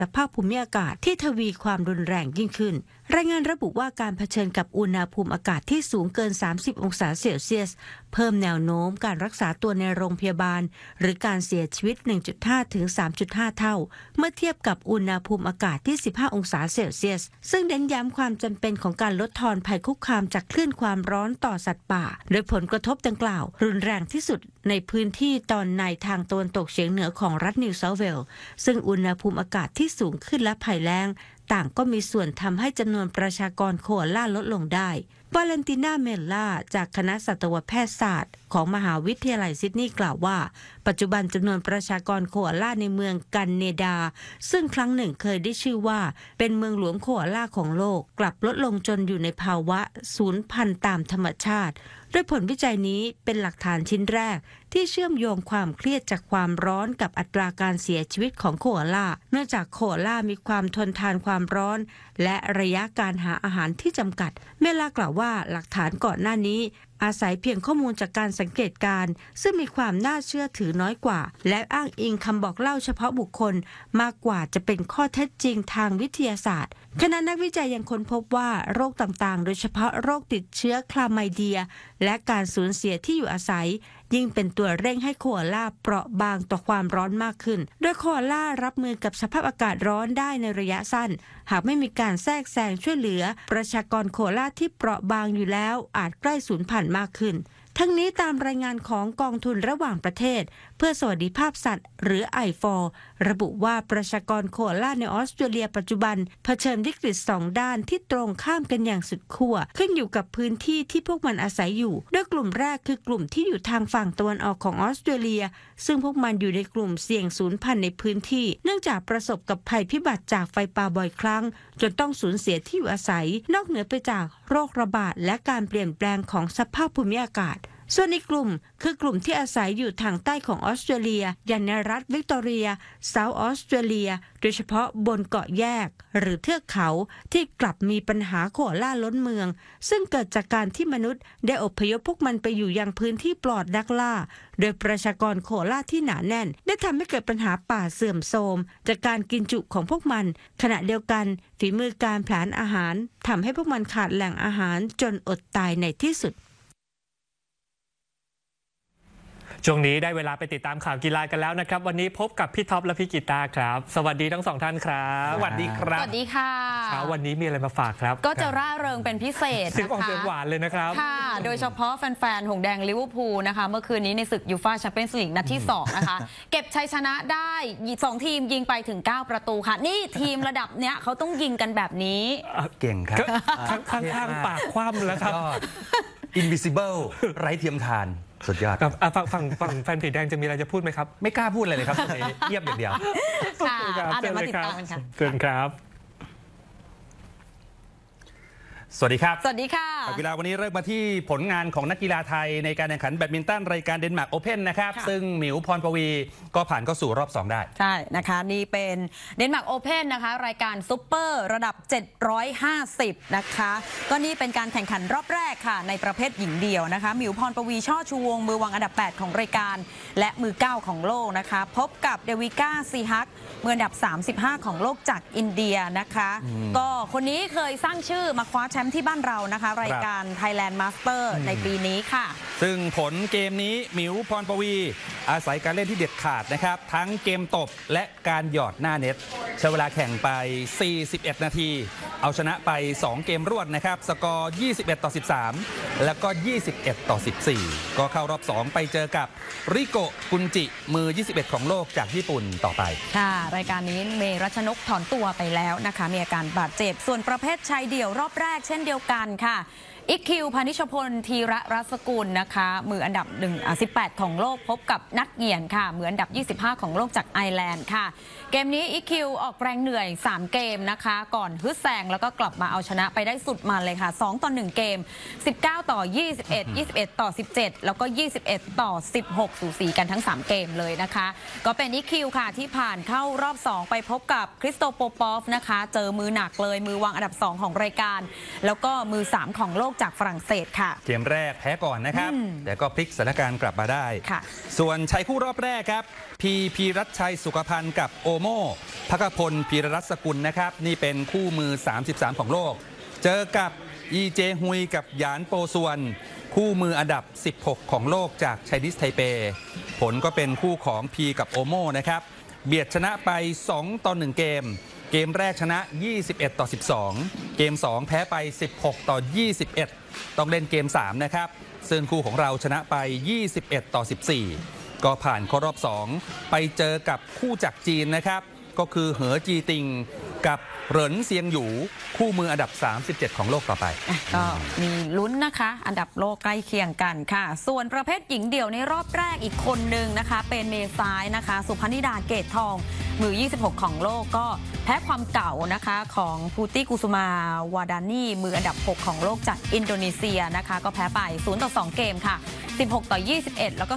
สภาพภูมิอากาศที่ทวีความรุนแรงยิ่งขึ้นรายงานระบุว่าการเผชิญกับอุณหภูมิอากาศที่สูงเกิน30องศาเซลเซียสเพิ่มแนวโน้มการรักษาตัวในโรงพยาบาลหรือการเสียชีวิต 1.5 ถึง 3.5 เท่าเมื่อเทียบกับอุณหภูมิอากาศที่15องศาเซลเซียสซึ่งเน้นย้ำความจำเป็นของการลดทอนภัยคุกคามจากคลื่นความร้อนต่อสัตว์ป่าโดยผลกระทบดังกล่าวรุนแรงที่สุดในพื้นที่ตอนในทางตะวันตกเฉียงเหนือของรัฐนิวเซาท์เวลส์ซึ่งอุณหภูมิอากาศที่สูงขึ้นและภัยแล้งต่างก็มีส่วนทำให้จำนวนประชากรโคอาล่าลดลงได้วาเลนติน่าเมลล่าจากคณะสัตวแพทยศาสตร์ของมหาวิทยาลัยซิดนีย์กล่าวว่าปัจจุบันจำนวนประชากรโคอาล่าในเมืองกันเนดาซึ่งครั้งหนึ่งเคยได้ชื่อว่าเป็นเมืองหลวงโคอาล่าของโลกกลับลดลงจนอยู่ในภาวะสูญพันธุ์ตามธรรมชาติโดยผลวิจัยนี้เป็นหลักฐานชิ้นแรกที่เชื่อมโยงความเครียดจากความร้อนกับอัตราการเสียชีวิตของโคอาล่าเนื่องจากโคอาล่ามีความทนทานความร้อนและระยะการหาอาหารที่จำกัดเมล่ากล่าวว่าหลักฐานก่อนหน้านี้อาศัยเพียงข้อมูลจากการสังเกตการณ์ซึ่งมีความน่าเชื่อถือน้อยกว่าและอ้างอิงคำบอกเล่าเฉพาะบุคคลมากกว่าจะเป็นข้อเท็จจริงทางวิทยาศาสตร์ขณะนักวิจัยยังค้นพบว่าโรคต่างๆโดยเฉพาะโรคติดเชื้อคลาไมเดียและการสูญเสียที่อยู่อาศัยยิ่งเป็นตัวเร่งให้โคอาล่าเปราะบางต่อความร้อนมากขึ้นโดยโคอาล่ารับมือกับสภาพอากาศร้อนได้ในระยะสั้นหากไม่มีการแทรกแซงช่วยเหลือประชากรโคอาล่าที่เปราะบางอยู่แล้วอาจใกล้สูญพันธุ์มากขึ้นทั้งนี้ตามรายงานของกองทุนระหว่างประเทศเพื่อสวัสดิภาพสัตว์หรือIFAWระบุว่าประชากรโคอาล่าในออสเตรเลียปัจจุบันเผชิญวิกฤต2ด้านที่ตรงข้ามกันอย่างสุดขั้วขึ้นอยู่กับพื้นที่ที่พวกมันอาศัยอยู่โดยกลุ่มแรกคือกลุ่มที่อยู่ทางฝั่งตะวันออกของออสเตรเลียซึ่งพวกมันอยู่ในกลุ่มเสี่ยงสูญพันธุ์ในพื้นที่เนื่องจากประสบกับภัยพิบัติจากไฟป่าบ่อยครั้งจนต้องสูญเสียที่อยู่อาศัยนอกเหนือไปจากโรคระบาดและการเปลี่ยนแปลงของสภาพภูมิอากาศส่วนอีกกลุ่มคือกลุ่มที่อาศัยอยู่ทางใต้ของออสเตรเลียอย่างในรัฐวิกตอเรียเซาท์ออสเตรเลียโดยเฉพาะบนเกาะแยกหรือเทือกเขาที่กลับมีปัญหาโคอาล่าล้นเมืองซึ่งเกิดจากการที่มนุษย์ได้อพยพพวกมันไปอยู่ยังพื้นที่ปลอดนักล่าโดยประชากรโคอาล่าที่หนาแน่นได้ทำให้เกิดปัญหาป่าเสื่อมโทรมจากการกินจุของพวกมันขณะเดียวกันฝีมือการผลาญอาหารทำให้พวกมันขาดแหล่งอาหารจนอดตายในที่สุดช่วงนี้ได้เวลาไปติดตามข่าวกีฬากันแล้วนะครับวันนี้พบกับพี่ท็อปและพี่กีตาร์ครับสวัสดีทั้งสองท่านครับสวัสดีครับสวัสดีค่ะเช้าวันนี้มีอะไรมาฝากครับก็จะร่าเริงเป็นพิเศษนะคะเสียงออกเสียงหวานเลยนะครับค่ะโดยเฉพาะแฟนๆหงแดงลิเวอร์พูลนะคะเมื่อคืนนี้ในศึกยูฟ่าแชมเปี้ยนส์ลีกนัดที่2นะคะเก็บชัยชนะได้2ทีมยิงไปถึง9ประตูค่ะนี่ทีมระดับเนี้ยเขาต้องยิงกันแบบนี้เก่งครับข้างๆปากคว่ำแล้วครับ Invisible ไร้เทียมทานสุดยอดฝั่งแฟนผีแดงจะมีอะไรจะพูดไหมครับไม่กล้าพูดอะไรเลยครับตอนนี้เงียบอย่างเดียวค่ะเดี๋ยวมาติดตามกันค่ะเชิญครับสวัสดีครับสวัสดีค่ะกีฬาวันนี้เริ่มมาที่ผลงานของนักกีฬาไทยในการแข่งขันแบดมินตันรายการเดนมาร์กโอเพ่นนะครับซึ่งหมิวพรปวีก็ผ่านเข้าสู่รอบ2ได้ใช่นะคะนี่เป็นเดนมาร์กโอเพ่นนะคะรายการซุปเปอร์ระดับ750นะคะก็นี่เป็นการแข่งขันรอบแรกค่ะในประเภทหญิงเดี่ยวนะคะหมิวพรปวีช่อชูวงมือวางอันดับ8ของรายการและมือ9ของโลกนะคะพบกับเดวิก้าซีฮักมืออันดับ35ของโลกจากอินเดียนะคะก็คนนี้เคยสร้างชื่อมาคว้าแชมป์ที่บ้านเรานะคะรายการ Thailand Master ในปีนี้ค่ะซึ่งผลเกมนี้หมิวพรปวีอาศัยการเล่นที่เด็ดขาดนะครับทั้งเกมตบและการหยอดหน้าเน็ตใช้เวลาแข่งไป41นาทีเอาชนะไป2เกมรวดนะครับสกอร์21-13แล้วก็21-14ก็เข้ารอบ2ไปเจอกับริโกะกุนจิมือ21ของโลกจากญี่ปุ่นต่อไปค่ะรายการนี้เมรัชนกถอนตัวไปแล้วนะคะมีอาการบาดเจ็บส่วนประเภทชายเดี่ยวรอบแรกเช่นเดียวกันค่ะอิคคิวพานิชพลธีระรัศกุลนะคะมืออันดับ18ของโลกพบกับนักเหยียนค่ะมืออันดับ25ของโลกจากไอร์แลนด์ค่ะเกมนี้อิคคิวออกแรงเหนื่อย3เกมนะคะก่อนฮึดแซงแล้วก็กลับมาเอาชนะไปได้สุดมันเลยค่ะ2-1เกม19-21 21-17แล้วก็21-16สูสีกันทั้ง3เกมเลยนะคะก็เป็นอิคคิวค่ะที่ผ่านเข้ารอบ2ไปพบกับคริสโตโปปอฟนะคะเจอมือหนักเลยมือวางอันดับ2ของรายการแล้วก็มือ3ของโลกกจากฝรั่งเศสค่ะเกมแรกแพ้ก่อนนะครับแต่ก็พลิกสถานการณ์กลับมาได้ส่วนชัยคู่รอบแรกครับพีรัชชัยสุขพันธ์กับโอโม่ภคพลพีรรัตน์สกุลนะครับนี่เป็นคู่มือ33ของโลกเจอกับอีเจฮุยกับหยานโปซวนคู่มืออันดับ16ของโลกจากไชนีสไทเปผลก็เป็นคู่ของพีกับโอโม่นะครับเบียดชนะไป2-1เกมแรกชนะ21-12เกม2แพ้ไป16-21ต้องเล่นเกม3นะครับซึ่งคู่ของเราชนะไป21-14ก็ผ่านเข้ารอบ2ไปเจอกับคู่จากจีนนะครับก็คือเหอจีติงกับเหรินเซียงหยูคู่มืออันดับ37ของโลกต่อไปก็มีลุ้นนะคะอันดับโลกใกล้เคียงกันค่ะส่วนประเภทหญิงเดี่ยวในรอบแรกอีกคนหนึ่งนะคะเป็นเมซ้ายนะคะสุพนิดาเกตทองมือ26ของโลกก็แพ้ความเก่านะคะของพูติกุสุมาวาดานีมืออันดับ6ของโลกจากอินโดนีเซียนะคะก็แพ้ไป0-2เกมค่ะ16-21แล้วก็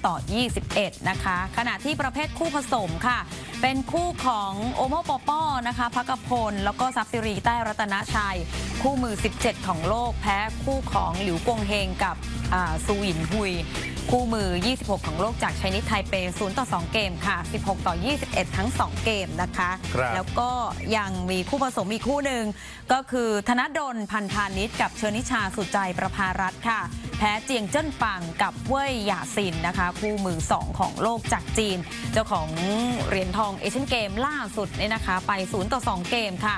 13-21นะคะขณะที่ประเภทคู่ผสมค่ะเป็นคู่ของโอโมปอปอนะคะภคพลแล้วก็ซับซิรีแต้รัตนชัยคู่มือ17ของโลกแพ้คู่ของหลิวกวงเฮงกับซูหยินฮุยคู่มือ26ของโลกจากไชนีสไทเป0-2เกมค่ะ16-21ทั้ง2เกมนะคะแล้วก็ยังมีคู่ผสมอีกคู่หนึ่งก็คือธนดลพันพาณิชย์กับเชอนิชาสุดใจประภารัตน์ค่ะแพ้เจียงเจิ้นปังกับเว่ยหย่าซินนะคะคู่มือ2ของโลกจากจีนเจ้าของเหรียญทองเอเชียนเกมล่าสุดเนี่ยนะคะไป0-2เกมค่ะ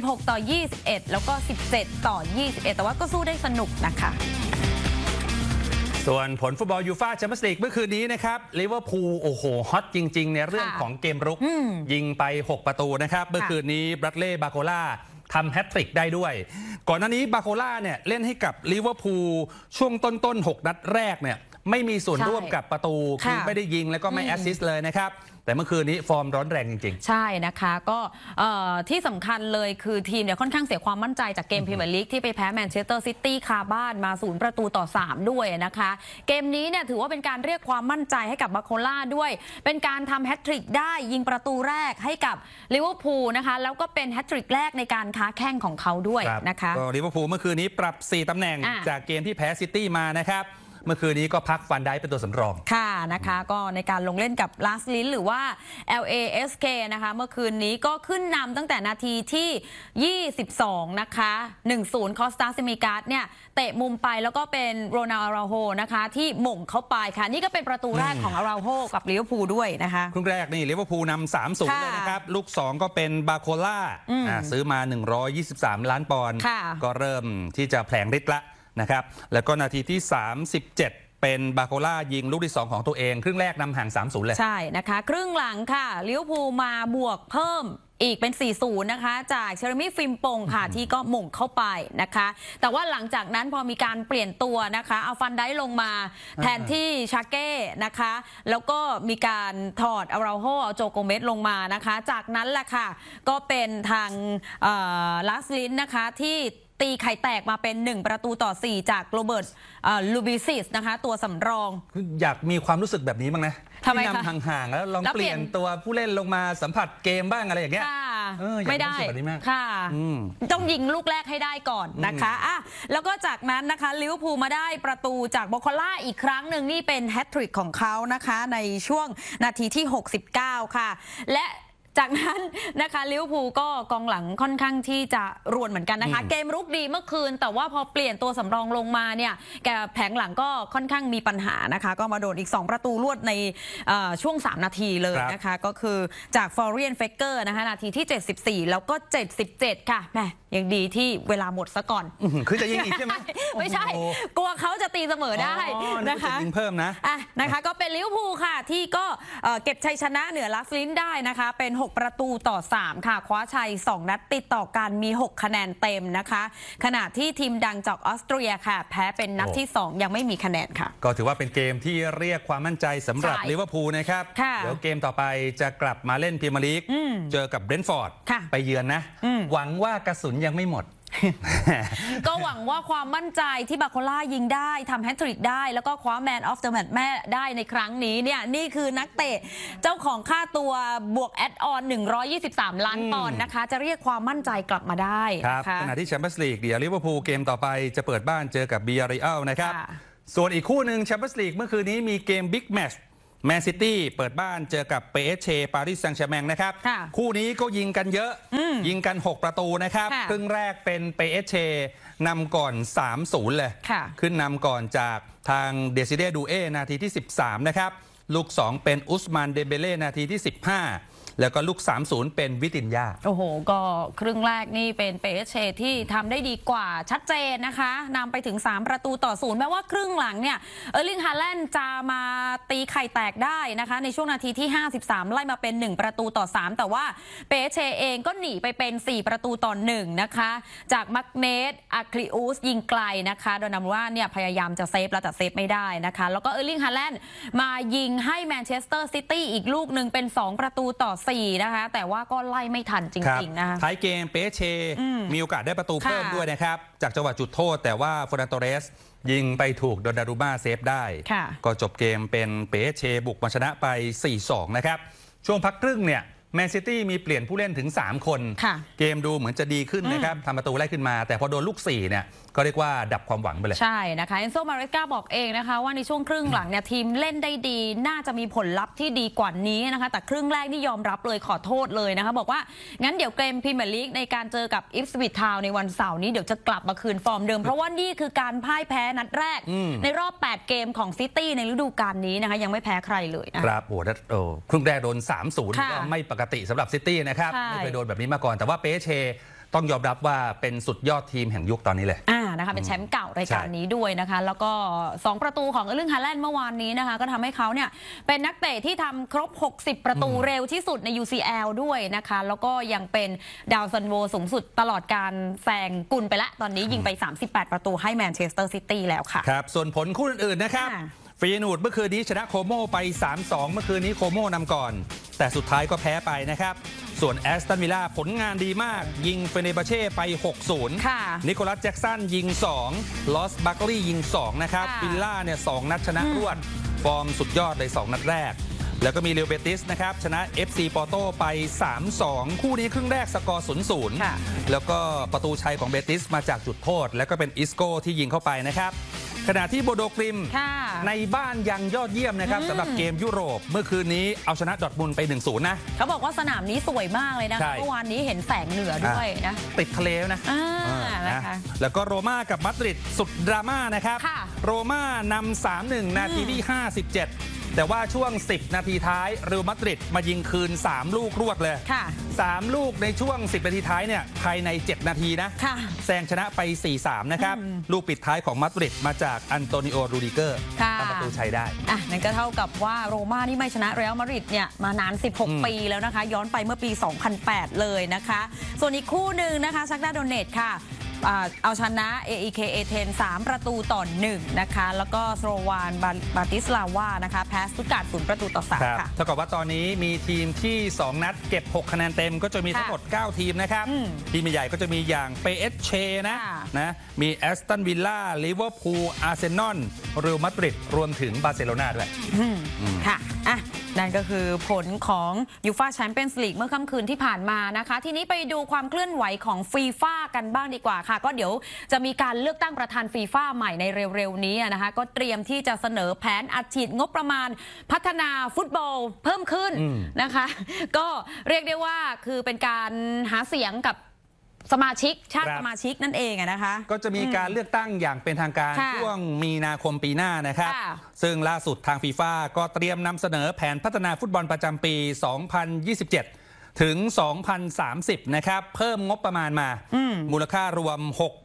16-21แล้วก็17-21แต่ว่าก็สู้ได้สนุกนะคะส่วนผลฟุตบอลยูฟ่าแชมเปี้ยนส์ลีกเมื่อคืนนี้นะครับลิเวอร์พูลโอ้โหฮอตจริงๆในเรื่องของเกมรุกยิงไป6ประตูนะครับเมื่อคืนนี้บรัดเล่บาโคล่าทำแฮตทริกได้ด้วยก่อนหน้านี้บาโคล่าเนี่ยเล่นให้กับลิเวอร์พูลช่วงต้น6นัดแรกเนี่ยไม่มีส่วนร่วมกับประตูคือไม่ได้ยิงแล้วก็ไม่แอสซิสต์เลยนะครับแต่เมื่อคืนนี้ฟอร์มร้อนแรงจริงๆใช่นะคะก็ที่สำคัญเลยคือทีมเนี่ยค่อนข้างเสียความมั่นใจจากเกมพรีเมียร์ลีกที่ไปแพ้แมนเชสเตอร์ซิตี้คาบ้านมา0-3ด้วยนะคะเกมนี้เนี่ยถือว่าเป็นการเรียกความมั่นใจให้กับบาโคล่าด้วยเป็นการทำแฮตทริกได้ยิงประตูแรกให้กับลิเวอร์พูลนะคะแล้วก็เป็นแฮตทริกแรกในการค้าแข้งของเขาด้วยนะคะก็ลิเวอร์พูลเมื่อคืนนี้ปรับ4ตำแหน่งจากเกมที่แพ้ซิตี้มานะครับเมื่อคืนนี้ก็พักฟันได้เป็นตัวสำรองค่ะนะคะก็ในการลงเล่นกับลาสลินหรือว่า LASK นะคะเมื่อคืนนี้ก็ขึ้นนำตั้งแต่นาทีที่22นะคะ1-0คอสตาซิมิการ์ดเนี่ยเตะมุมไปแล้วก็เป็นโรนัลอาราโฮนะคะที่หม่งเข้าไปค่ะนี่ก็เป็นประตูแรกของอาราโฮกับลิเวอร์พูลด้วยนะคะครึ่งแรกนี่ลิเวอร์พูลนำ 3-0 เลยนะครับลูก2ก็เป็นบาโคล่าซื้อมา123ล้านปอนด์ก็เริ่มที่จะแผลงฤทธิ์ละนะครับแล้วก็นาทีที่37เป็นบาโคล่ายิงลูกที่2ของตัวเองครึ่งแรกนำห่าง 3-0 เลยใช่นะคะครึ่งหลังค่ะลิเวอร์พูลมาบวกเพิ่มอีกเป็น 4-0 นะคะจากเชอร์มี่ฟิมปงค่ะที่ก็หม่งเข้าไปนะคะแต่ว่าหลังจากนั้นพอมีการเปลี่ยนตัวนะคะเอาฟันได้ลงมาแทนที่ชาเก้นะคะแล้วก็มีการถอดอาราโฮเอาโจโกเมสลงมานะคะจากนั้นแหละค่ะก็เป็นทางลาสลินนะคะที่ตีไข่แตกมาเป็น1-4จากโรเบิร์ตลูบิซิสนะคะตัวสำรองอยากมีความรู้สึกแบบนี้บ้างนะทำไมคะนำห่างๆแล้วลองเปลี่ยนตัวผู้เล่นลงมาสัมผัสเกมบ้างอะไรอย่างเงี้ยไม่ได้ค่ะต้องยิงลูกแรกให้ได้ก่อนนะคะแล้วก็จากนั้นนะคะลิเวอร์พูลมาได้ประตูจากบาโคล่าอีกครั้งหนึ่งนี่เป็นแฮตทริกของเขานะคะในช่วงนาทีที่69ค่ะและจากนั้นนะคะลิเวอร์พูลก็กองหลังค่อนข้างที่จะรวนเหมือนกันนะคะเกมรุกดีเมื่อคืนแต่ว่าพอเปลี่ยนตัวสำรองลงมาเนี่ยแกแผงหลังก็ค่อนข้างมีปัญหานะคะก็มาโดนอีก2ประตูรวดในช่วง3นาทีเลยนะคะก็คือจากฟอร์เรียนเฟกเกอร์นะคะนาทีที่74แล้วก็77ค่ะแหมยังดีที่เวลาหมดซะก่อนคือจะยิงอีกใช่ไหมไม่ใช่กลัวเขาจะตีเสมอได้นะคะยิงเพิ่มนะนะคะก็เป็นลิเวอร์พูลค่ะที่ก็เก็บชัยชนะเหนือลาสลินได้นะคะเป็น6-3ค่ะคว้าชัย2นัดติดต่อกันมี6คะแนนเต็มนะคะขณะที่ทีมดังจากออสเตรียค่ะแพ้เป็นนัดที่2ยังไม่มีคะแนนค่ะก็ถือว่าเป็นเกมที่เรียกความมั่นใจสำหรับลิเวอร์พูลนะครับเดี๋ยวเกมต่อไปจะกลับมาเล่นพรีเมียร์ลีกเจอกับเบรนท์ฟอร์ดไปเยือนนะหวังว่ากระสุนยังไม่หมดก็หวังว่าความมั่นใจที่บาโคล่ายิงได้ทำแฮตทริกได้แล้วก็คว้าแมนออฟเดอะแมตช์แม่ได้ในครั้งนี้เนี่ยนี่คือนักเตะเจ้าของค่าตัวบวกแอดออน123 ล้านปอนด์นะคะจะเรียกความมั่นใจกลับมาได้ครับขณะที่แชมเปี้ยนส์ลีกเดี๋ยวลิเวอร์พูลเกมต่อไปจะเปิดบ้านเจอกับบีอาร์เรอัลนะครับส่วนอีกคู่หนึ่งแชมเปี้ยนส์ลีกเมื่อคืนนี้มีเกมบิ๊กแมตช์แมนซิตี้เปิดบ้านเจอกับเปเอสเชปารีสแซงต์แชร์แมงนะครับคู่นี้ก็ยิงกันเยอะยิงกัน6ประตูนะครับครึ่งแรกเป็นเปเอสเชนำก่อน 3-0 เลยขึ้นนำก่อนจากทางเดซิเดดูเอนาทีที่13นะครับลูก2เป็นอุสมานเดเบเล่นาทีที่15แล้วก็ลูก 3-0 เป็นวิตินยาโอ้โหก็ครึ่งแรกนี่เป็นเปเชที่ทำได้ดีกว่าชัดเจนนะคะนำไปถึง3ประตูต่อ0แม้ว่าครึ่งหลังเนี่ยเออร์ลิงฮาแลนด์จะมาตีไข่แตกได้นะคะในช่วงนาทีที่53ไล่มาเป็น1ประตูต่อ3แต่ว่าเปเชเองก็หนีไปเป็น4ประตูต่อ1นะคะจากมักเนสอาคลิอุสยิงไกลนะคะโดยนำว่าเนี่ยพยายามจะเซฟแล้วแต่เซฟไม่ได้นะคะแล้วก็เออร์ลิงฮาแลนด์มายิงให้แมนเชสเตอร์ซิตี้อีกลูกหนึ่งเป็น2ประตูต่อนะคะแต่ว่าก็ไล่ไม่ทันจริงๆนะคะท้ายเกมเปเชมีโอกาสได้ประตูเพิ่มด้วยนะครับจากจังหวะจุดโทษแต่ว่าฟอร์นันโตเรสยิงไปถูกโดนารูม่าเซฟได้ก็จบเกมเป็นเปเชบุกมาชนะไป 4-2 นะครับช่วงพักครึ่งเนี่ยแมนซิตี้มีเปลี่ยนผู้เล่นถึง3คนเกมดูเหมือนจะดีขึ้นนะครับทำประตูไล่ขึ้นมาแต่พอโดนลูก4เนี่ยก็เรียกว่าดับความหวังไปเลยใช่นะคะเอนโซมาเรสกาบอกเองนะคะว่าในช่วงครึ่งหลังเนี่ยทีมเล่นได้ดีน่าจะมีผลลัพธ์ที่ดีกว่านี้นะคะแต่ครึ่งแรกนี่ยอมรับเลยขอโทษเลยนะคะบอกว่างั้นเดี๋ยวเกมพรีเมียร์ลีกในการเจอกับอิฟสวิททาวน์ในวันเสาร์นี้เดี๋ยวจะกลับมาคืนฟอร์มเดิมเพราะว่านี่คือการพ่ายแพ้นัดแรกในรอบ8เกมของซิตี้ในฤดูกาลนี้นะคะยังไม่แพ้ใครเลยนะครับโอ้ครึ่งแรกโดน 3-0 ก็ไม่ปกติสำหรับซิตี้นะครับไม่เคยโดนแบบนี้มาก่อนแต่ว่าเปเชต้องยอมรับว่าเป็นสุดยอดทีมแห่งยุคตอนนี้เลยนะคะเป็นแชมป์เก่ารายการนี้ด้วยนะคะแล้วก็2ประตูของเออร์ลิงฮาแลนด์เมื่อวานนี้นะคะก็ทำให้เขาเนี่ยเป็นนักเตะที่ทำครบ60ประตูเร็วที่สุดใน UCL ด้วยนะคะแล้วก็ยังเป็นดาวซันโวสูงสุดตลอดการแซงกุลไปละตอนนี้ยิงไป38ประตูให้แมนเชสเตอร์ซิตี้แล้วค่ะครับส่วนผลคู่อื่นๆนะครับฟรีนูดเมื่อคืนนี้ชนะโคโมไป 3-2 เมื่อคืนนี้โคโมนำก่อนแต่สุดท้ายก็แพ้ไปนะครับส่วนแอสตันวิลล่าผลงานดีมากยิงเฟเนบาเช่ไป 6-0 นิโคลัสแจ็กสันยิง2ลอสบัคลี่ยิง2นะครับวิลล่าเนี่ย2นัดชนะรวดฟอร์มสุดยอดเลย2นัดแรกแล้วก็มีเรอัลเบติสนะครับชนะ FC ปอร์โตไป 3-2 คู่นี้ครึ่งแรกสกอร์ 0-0 แล้วก็ประตูชัยของเบติสมาจากจุดโทษแล้วก็เป็นอิสโก้ที่ยิงเข้าไปนะครับขณะที่โบโดกริมในบ้านยังยอดเยี่ยมนะครับสำหรับเกมยุโรปเมื่อคืนนี้เอาชนะดอร์ทมุนด์ไป 1-0 นะเขาบอกว่าสนามนี้สวยมากเลยนะเมื่อวานนี้เห็นแสงเหนือด้วยนะติดทะเลนะแล้วก็โรม่ากับมาดริดสุดดราม่านะครับโรม่านำ 3-1 นาทีที่ 57แต่ว่าช่วง10นาทีท้ายเรอัลมาดริดมายิงคืน3ลูกรวดเลย3ลูกในช่วง10นาทีท้ายเนี่ยภายใน7นาทีนะแซงชนะไป 4-3 นะครับลูกปิดท้ายของมาดริดมาจากอันโตนิโอรูดิเกอร์ทำประตูชัยได้นั่นก็เท่ากับว่าโรม่านี่ไม่ชนะเรอัลมาดริดเนี่ยมานาน16ปีแล้วนะคะย้อนไปเมื่อปี 2008 เลยนะคะส่วนอีกคู่หนึ่งนะคะชักดาโดเนตค่ะเอาชนะ AEK เอเธน3ประตูต่อ1นะคะแล้วก็สโลวานบาติสลาวานะคะแพ้สตุตการ์ด0ประตูต่อ3ค่ะเท่ากับว่าตอนนี้มีทีมที่2นัดเก็บ6คะแนนเต็มก็จะมีทั้งหมด9ทีมนะครับทีมใหญ่ก็จะมีอย่างเปเอสเชนะมีแอสตันวิลล่าลิเวอร์พูลอาร์เซนอลเรอัลมาดริดรวมถึงบาร์เซโลนาด้วยค่ะนั่นก็คือผลของยูฟ่าแชมเปี้ยนส์ลีกเมื่อค่ำคืนที่ผ่านมานะคะทีนี้ไปดูความเคลื่อนไหวของฟีฟ่ากันบ้างดีกว่าค่ะก็เดี๋ยวจะมีการเลือกตั้งประธานฟีฟ่าใหม่ในเร็วๆนี้นะคะก็เตรียมที่จะเสนอแผนอัดฉีดงบประมาณพัฒนาฟุตบอลเพิ่มขึ้นนะคะก็เรียกได้ว่าคือเป็นการหาเสียงกับสมาชิกชาติสมาชิกนั่นเองนะคะก็จะมีการเลือกตั้งอย่างเป็นทางการช่วงมีนาคมปีหน้านะครับซึ่งล่าสุดทางฟีฟ่าก็เตรียมนำเสนอแผนพัฒนาฟุตบอลประจำปี 2027 ถึง 2030 นะครับเพิ่มงบประมาณมามูลค่ารวม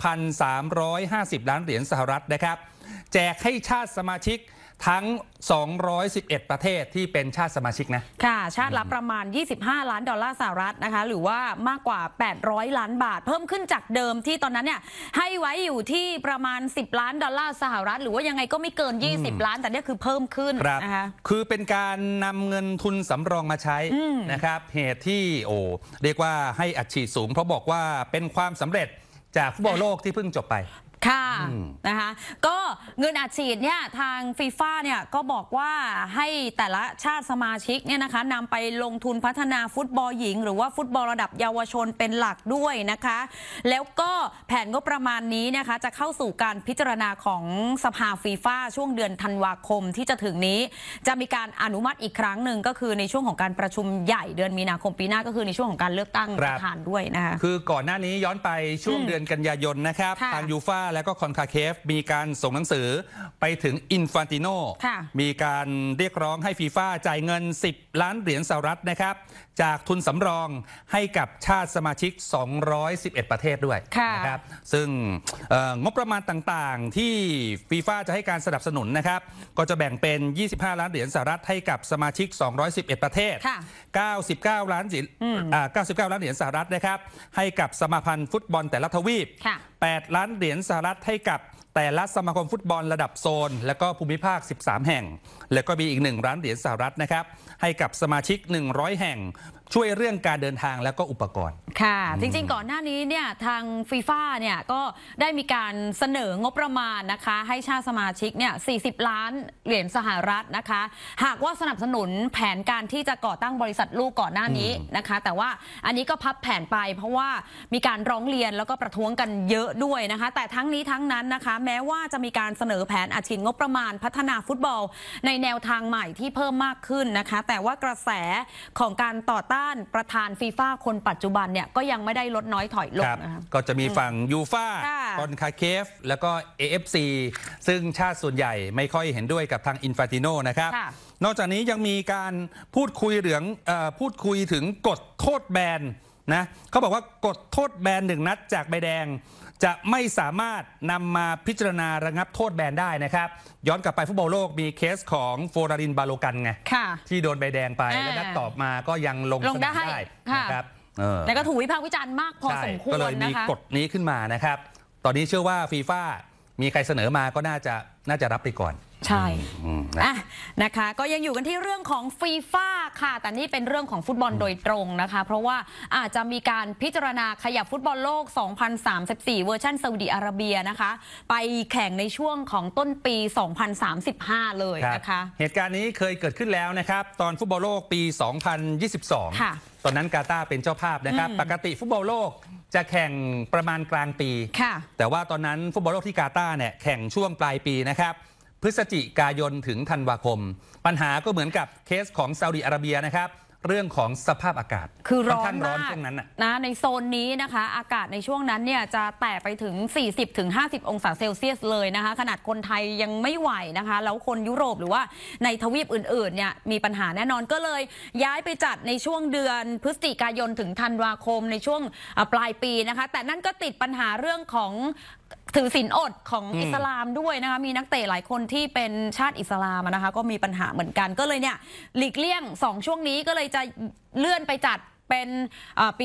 6,350 ล้านเหรียญสหรัฐนะครับแจกให้ชาติสมาชิกทั้ง211ประเทศที่เป็นชาติสมาชิกนะค่ะชาติละประมาณ$25 ล้านสหรัฐนะคะหรือว่ามากกว่า800 ล้านบาทเพิ่มขึ้นจากเดิมที่ตอนนั้นเนี่ยให้ไว้อยู่ที่ประมาณ$10 ล้านสหรัฐหรือว่ายังไงก็ไม่เกิน20 ล้านแต่นี่คือเพิ่มขึ้นนะคะคือเป็นการนำเงินทุนสำรองมาใช้นะครับเหตุที่เรียกว่าให้อัดฉีดสูงเพราะบอกว่าเป็นความสำเร็จจากฟุตบอลโลกที่เพิ่งจบไปค่ะนะคะก็เงินอัดฉีดเนี่ยทางฟีฟ่าเนี่ยก็บอกว่าให้แต่ละชาติสมาชิกเนี่ยนะคะนำไปลงทุนพัฒนาฟุตบอลหญิงหรือว่าฟุตบอลระดับเยาวชนเป็นหลักด้วยนะคะแล้วก็แผนงบประมาณนี้นะคะจะเข้าสู่การพิจารณาของสภาฟีฟ่าช่วงเดือนธันวาคมที่จะถึงนี้จะมีการอนุมัติอีกครั้งหนึ่งก็คือในช่วงของการประชุมใหญ่เดือนมีนาคมปีหน้าก็คือในช่วงของการเลือกตั้งประธานด้วยนะคะคือก่อนหน้านี้ย้อนไปช่วงเดือนกันยายนนะครับทางยูฟ่าและก็คอนคาเคฟมีการส่งหนังสือไปถึงอินฟานติโนมีการเรียกร้องให้ฟีฟ่าจ่ายเงิน10 ล้านเหรียญสหรัฐนะครับจากทุนสำรองให้กับชาติสมาชิก211ประเทศด้วยนะครับซึ่งงบประมาณต่างๆที่ฟีฟ่าจะให้การสนับสนุนนะครับก็จะแบ่งเป็น25 ล้านเหรียญสหรัฐให้กับสมาชิก211ประเทศ99 ล้านเหรียญสหรัฐนะครับให้กับสมาพันธ์ฟุตบอลแต่ละทวีป8 ล้านเหรียญสหรัฐให้กับแต่ละสมาคมฟุตบอลระดับโซนและก็ภูมิภาค13แห่งแล้วก็มีอีก1 ล้านเหรียญสหรัฐนะครับให้กับสมาชิก100แห่งช่วยเรื่องการเดินทางและก็อุปกรณ์ค่ะจริงๆก่อนหน้านี้เนี่ยทางฟีฟ่าเนี่ยก็ได้มีการเสนองบประมาณนะคะให้ชาติสมาชิกเนี่ย40 ล้านเหรียญสหรัฐนะคะหากว่าสนับสนุนแผนการที่จะก่อตั้งบริษัทลูกก่อนหน้านี้นะคะแต่ว่าอันนี้ก็พับแผนไปเพราะว่ามีการร้องเรียนแล้วก็ประท้วงกันเยอะด้วยนะคะแต่ทั้งนี้ทั้งนั้นนะคะแม้ว่าจะมีการเสนอแผนอัดฉีดงบประมาณพัฒนาฟุตบอลในแนวทางใหม่ที่เพิ่มมากขึ้นนะคะแต่ว่ากระแสของการต่อต้านประธานฟีฟ่าคนปัจจุบันเนี่ยก็ยังไม่ได้ลดน้อยถอยลงนะคะก็จะมีฝั่งยูฟ่าคอนคาเคฟแล้วก็ AFC ซึ่งชาติส่วนใหญ่ไม่ค่อยเห็นด้วยกับทางอินฟานติโนนะครับนอกจากนี้ยังมีการพูดคุยถึงกฎโทษแบนนะเขาบอกว่ากฎโทษแบน1 นัดจากใบแดงจะไม่สามารถนำมาพิจารณาระงับโทษแบนได้นะครับย้อนกลับไปฟุตบอลโลกมีเคสของโฟรารินบาโลกันไงที่โดนใบแดงไปแล้วนัดต่อมาก็ยังลงสนามได้นะครับแล้วก็ถูกวิพากษ์วิจารณ์มากพอสมควรนะคะก็เลยมีกฎนี้ขึ้นมานะครับตอนนี้เชื่อว่าฟีฟ่ามีใครเสนอมาก็น่าจะรับไปก่อนใช่นะคะก็ยังอยู่กันที่เรื่องของฟีฟ่าค่ะแต่นี่เป็นเรื่องของฟุตบอลโดยตรงนะคะเพราะว่าอาจจะมีการพิจารณาขยับฟุตบอลโลก 2034 เวอร์ชันซาอุดิอาระเบียนะคะไปแข่งในช่วงของต้นปี 2035 เลยนะคะเหตุการณ์นี้เคยเกิดขึ้นแล้วนะครับตอนฟุตบอลโลกปี 2022 ตอนนั้นกาตาร์เป็นเจ้าภาพนะครับปกติฟุตบอลโลกจะแข่งประมาณกลางปีแต่ว่าตอนนั้นฟุตบอลโลกที่กาตาร์เนี่ยแข่งช่วงปลายปีนะครับพฤศจิกายนถึงธันวาคมปัญหาก็เหมือนกับเคสของซาอุดิอาระเบียนะครับเรื่องของสภาพอากาศคือร้อนมากช่วงนั้นนะในโซนนี้นะคะอากาศในช่วงนั้นเนี่ยจะแตะไปถึง 40-50 องศาเซลเซียสเลยนะคะขนาดคนไทยยังไม่ไหวนะคะแล้วคนยุโรปหรือว่าในทวีปอื่นๆเนี่ยมีปัญหาแน่นอนก็เลยย้ายไปจัดในช่วงเดือนพฤศจิกายนถึงธันวาคมในช่วงปลายปีนะคะแต่นั่นก็ติดปัญหาเรื่องของถือศีลอดของอิสลามด้วยนะคะมีนักเตะหลายคนที่เป็นชาติอิสลามนะคะก็มีปัญหาเหมือนกันก็เลยเนี่ยหลีกเลี่ยง2ช่วงนี้ก็เลยจะเลื่อนไปจัดเป็นปี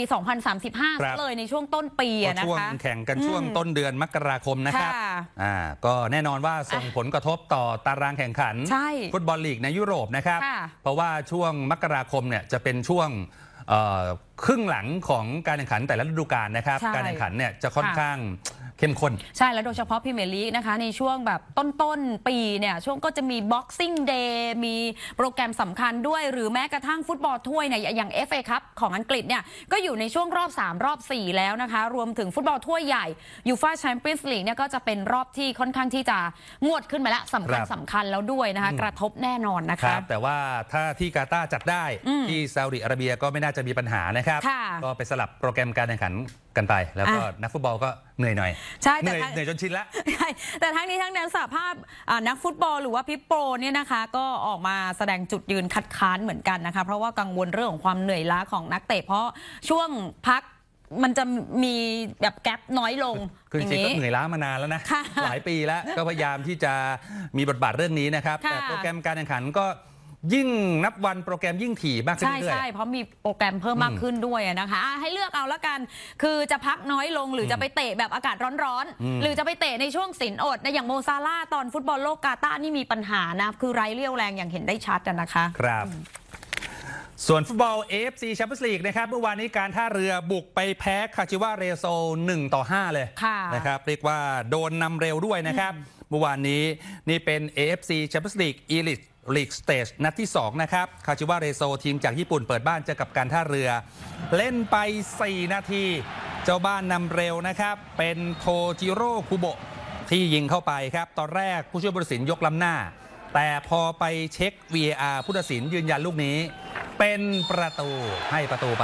2035 เลยในช่วงต้นปีนะคะช่วงแข่งกันช่วงต้นเดือนมกราคมนะครับก็แน่นอนว่าส่งผลกระทบต่อตารางแข่งขันฟุตบอลลีกในยุโรปนะครับเพราะว่าช่วงมกราคมเนี่ยจะเป็นช่วงครึ่งหลังของการแข่งขันแต่ละฤดูกาลนะครับการแข่งขันเนี่ยจะค่อนข้างเข้มข้นใช่แล้วโดยเฉพาะพรีเมียร์ลีกนะคะในช่วงแบบต้นปีเนี่ยช่วงก็จะมี Boxing Day มีโปรแกรมสำคัญด้วยหรือแม้กระทั่งฟุตบอลถ้วยเนี่ยอย่าง FA Cup ของอังกฤษเนี่ยก็อยู่ในช่วงรอบ3รอบ4แล้วนะคะรวมถึงฟุตบอลถ้วยใหญ่ UEFA Champions League เนี่ยก็จะเป็นรอบที่ค่อนข้างที่จะงวดขึ้นมาแล้วสำคัญแล้วด้วยนะคะกระทบแน่นอนนะคะแต่ว่าถ้าที่กาตาร์จัดได้ที่ซาอุดิอาระเบียก็ไม่น่าจะมีปัญหานะครับก็ไปสลับโปรแกรมการแข่งขันกันไปแล้วก็นักฟุตบอลก็เหนื่อยหน่อยเหนื่อยจนชินแล้วใช่แต่ทั้งนี้ทั้งนั้นสหภาพนักฟุตบอลหรือว่าพี่โปรเนี่ยนะคะก็ออกมาแสดงจุดยืนคัดค้านเหมือนกันนะคะเพราะว่ากังวลเรื่องของความเหนื่อยล้าของนักเตะเพราะช่วงพักมันจะมีแบบแกปน้อยลงคือจริงๆก็เหนื่อยล้ามานานแล้วนะหลายปีแล้วก็พยายามที่จะมีบทบาทเรื่องนี้นะครับแต่โปรแกรมการแข่งขันก็ยิ่งนับวันโปรแกรมยิ่งถี่มากขึ้นเรื่อยๆใช่เพราะมีโปรแกรมเพิ่มมากขึ้นด้วยนะคะให้เลือกเอาละกันคือจะพักน้อยลงหรือจะไปเตะแบบอากาศร้อนๆหรือจะไปเตะในช่วงศีลอดนะอย่างโมซาลาตอนฟุตบอลโลกกาตาร์นี่มีปัญหานะคือไร้เรี่ยวแรงอย่างเห็นได้ชัดนะคะครับส่วนฟุตบอล AFC Champions League นะครับเมื่อวานนี้การท่าเรือบุกไปแพ้คาจิวาเรโซ 1-5 เลยนะครับเรียกว่าโดนนำเร็วด้วยนะครับเมื่อวานนี้นี่เป็น AFC Champions League Elite League Stage นัดที่ 2 นะครับคาจิวาเรโซทีมจากญี่ปุ่นเปิดบ้านเจอกับการท่าเรือเล่นไป 4 นาทีเจ้าบ้านนำเร็วนะครับเป็นโทจิโร่คุโบะที่ยิงเข้าไปครับตอนแรกผู้ช่วยผู้ตัดสินยกล้ำหน้าแต่พอไปเช็ค VAR ผู้ตัดสินยืนยันลูกนี้เป็นประตูให้ประตูไป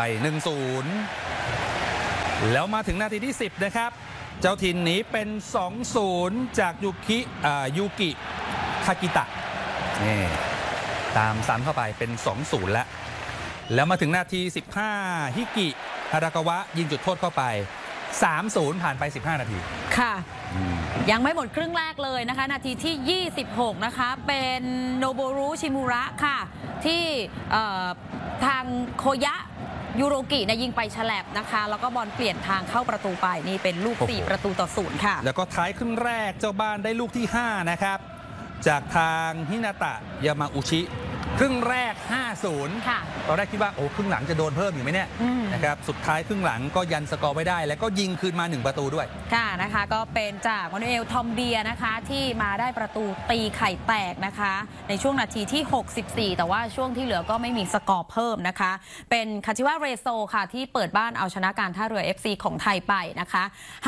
1-0 แล้วมาถึงนาทีที่ 10 นะครับเจ้าถิ่นหนีเป็น 2-0 จากยูกิคากิตะนี่ตามซ้ำเข้าไปเป็น 2-0 แล้วมาถึงนาที 15 ฮิกิฮารากาวะยิงจุดโทษเข้าไป 3-0 ผ่านไป 15 นาทีค่ะยังไม่หมดครึ่งแรกเลยนะคะนาทีที่ 26 นะคะเป็นโนโบรุชิมูระค่ะที่ทางโคยะยูโรกิยิงไปฉลับนะคะแล้วก็บอลเปลี่ยนทางเข้าประตูไปนี่เป็นลูก4-0 ค่ะแล้วก็ท้ายครึ่งแรกเจ้าบ้านได้ลูกที่ 5 นะครับจากทางฮินาตะยามาอุชิครึ่งแรก 5-0 ค่ะตอนแรกคิดว่าโอ้ครึ่งหลังจะโดนเพิ่มอยู่ไหมเนี่ยนะครับสุดท้ายครึ่งหลังก็ยันสกอร์ไว้ได้แล้วก็ยิงคืนมา1 ประตูด้วยค่ะนะคะก็เป็นจากมานูเอลทอมเบียนะคะที่มาได้ประตูตีไข่แตกนะคะในช่วงนาทีที่ 64 แต่ว่าช่วงที่เหลือก็ไม่มีสกอร์เพิ่มนะคะเป็นคาจิวาเรโซค่ะที่เปิดบ้านเอาชนะการท่าเรือ FC ของไทยไปนะคะ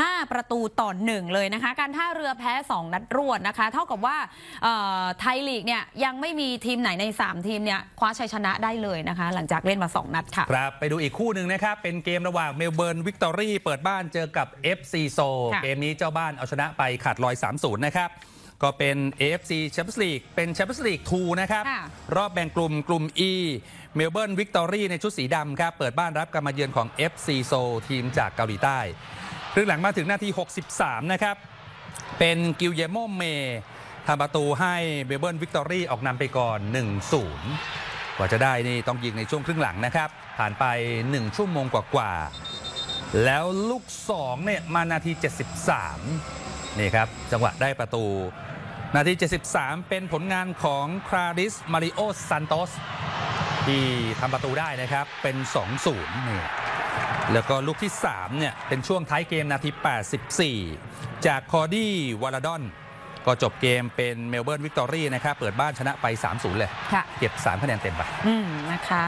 5-1เลยนะคะการท่าเรือแพ้2 นัดรวดนะคะเท่ากับว่าไทยลีกเนี่ยยังไม่มีทีมไหนใน3 ทีมเนี่ยคว้าชัยชนะได้เลยนะคะหลังจากเล่นมา2 นัดค่ะครับไปดูอีกคู่หนึ่งนะครับเป็นเกมระหว่างเมลเบิร์นวิกตอรี่เปิดบ้านเจอกับ FC โซเกมนี้เจ้าบ้านเอาชนะไปขาดลอย 3-0 นะครับก็เป็น AFC Champions League เป็น Champions League 2 นะครับรอบแบ่งกลุ่ม E เมลเบิร์นวิกตอรี่ในชุดสีดำครับเปิดบ้านรับการมาเยือนของ FC โซทีมจากเกาหลีใต้ครึ่งหลังมาถึงนาที 63 นะครับเป็นกิลเยโมเมทำประตูให้เมลเบิร์นวิกตอรี่ออกนำไปก่อน 1-0 กว่าจะได้นี่ต้องยิงในช่วงครึ่งหลังนะครับผ่านไป1 ชั่วโมงกว่าแล้วลูก2เนี่ยมานาที 73นี่ครับจังหวะได้ประตูนาที 73เป็นผลงานของคราริสมาริโอซันโตสที่ทำประตูได้นะครับเป็น 2-0 นี่แล้วก็ลูกที่3เนี่ยเป็นช่วงท้ายเกมนาที 84จากคอร์ดี้วาลาดอนก็จบเกมเป็นเมลเบิร์นวิกตอรี่นะครับเปิดบ้านชนะไป 3-0 เลยเก็บ3 คะแนนเต็มไปนะคะ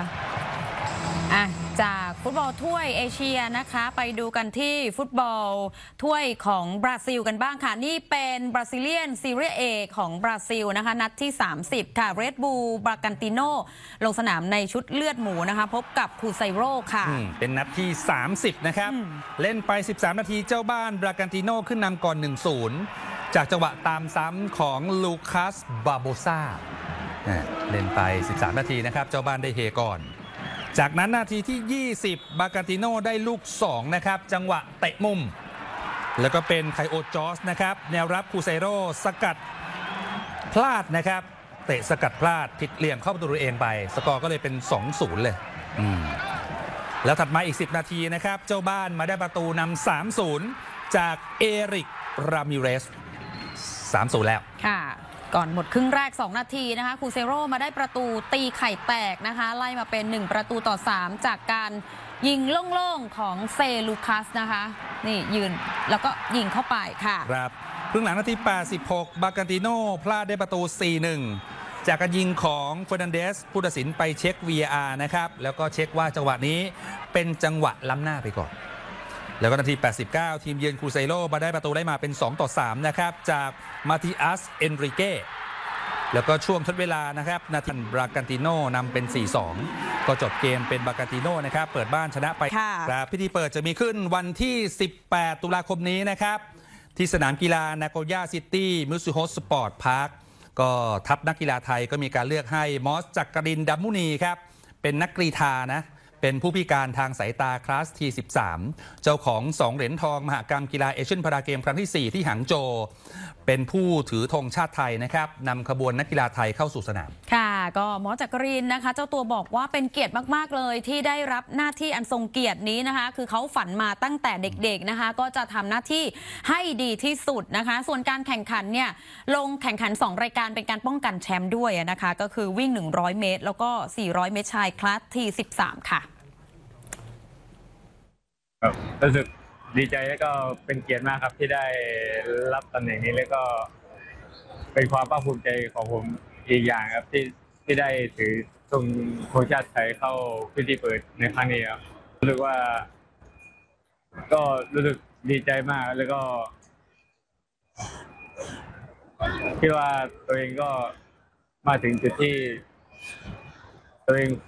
จากฟุตบอลถ้วยเอเชียนะคะไปดูกันที่ฟุตบอลถ้วยของบราซิลกันบ้างค่ะนี่เป็นบราซิเลียนซีเรียเอของบราซิลนะคะนัดที่ 30 ค่ะเรดบูลบรากันติโนลงสนามในชุดเลือดหมูนะคะพบกับคูไซโร่ค่ะเป็นนัดที่ 30 นะครับเล่นไป 13 นาทีเจ้าบ้านบรากันติโนขึ้นนำก่อน 1-0 จากจังหวะตามซ้ำของลูคัสบาโบซาเล่นไป 13 นาทีนะครับเจ้าบ้านได้เฮก่อนจากนั้นนาทีที่ 20 บาการติโนได้ลูก 2 นะครับจังหวะเตะมุมแล้วก็เป็นไคโอจอสนะครับแนวรับคูไซโร่สกัดพลาดนะครับเตะสกัดพลาดผิดเหลี่ยมเข้าประตูตัวเองไปสกอร์ก็เลยเป็น 2-0 เลยแล้วถัดมาอีก 10 นาทีนะครับเจ้าบ้านมาได้ประตูนำ 3-0 จากเอริกรามิเรส 3-0 แล้วค่ะก่อนหมดครึ่งแรก2 นาทีนะคะคูเซโร่มาได้ประตูตีไข่แตกนะคะไล่มาเป็น1-3จากการยิงโล่งๆของเซลูคัสนะคะนี่ยืนแล้วก็ยิงเข้าไปค่ะครับครึ่งหลังนาที 86 บาการติโนพลาดได้ประตู 4-1 จากการยิงของเฟอร์นันเดสผู้ตัดสินไปเช็ค VAR นะครับแล้วก็เช็คว่าจังหวะนี้เป็นจังหวะล้ำหน้าไปก่อนแล้วก็นาที 89 ทีมเยือนคูไซโร่มาได้ประตูได้มาเป็น 2-3 นะครับจากมาติอัสเอนริเก้แล้วก็ช่วงทดเวลานะครับนาทีบรากันติโนนำเป็น 4-2 ก็จบเกมเป็นบรากันติโนนะครับเปิดบ้านชนะไปครับพิธีเปิดจะมีขึ้นวันที่ 18 ตุลาคมนี้นะครับที่สนามกีฬานาโกย่าซิตี้มิซูโฮสปอร์ตพาร์คก็ทัพนักกีฬาไทยก็มีการเลือกให้มอสจักรินทร์ ดำมุนีครับเป็นนักกรีฑานะเป็นผู้พิการทางสายตาคลาส T13 เจ้าของ2 เหรียญทองมหกรรมกีฬาเอเชียนพาราเกมครั้งที่ 4 ที่หางโจวเป็นผู้ถือธงชาติไทยนะครับนำขบวนนักกีฬาไทยเข้าสู่สนามค่ะก็หมอจักรินนะคะเจ้าตัวบอกว่าเป็นเกียรติมากๆเลยที่ได้รับหน้าที่อันทรงเกียรตินี้นะคะคือเขาฝันมาตั้งแต่เด็กๆนะคะก็จะทำหน้าที่ให้ดีที่สุดนะคะส่วนการแข่งขันเนี่ยลงแข่งขัน2รายการเป็นการป้องกันแชมป์ด้วยนะคะก็คือวิ่ง100เมตรแล้วก็400เมตรชายคลาสที่13ค่ะรู้สึกดีใจและก็เป็นเกียรติมากครับที่ได้รับตำแหน่งนี้แล้วก็เป็นความภาคภูมิใจของผมอีกอย่างครับที่ได้ถือธงชาติไทยเข้าพิธีเปิดในครั้งนี้ครับรู้สึกว่าก็รู้สึกดีใจมากแล้วก็คิดว่าตัวเองก็มาถึงจุดที่ตัวเอง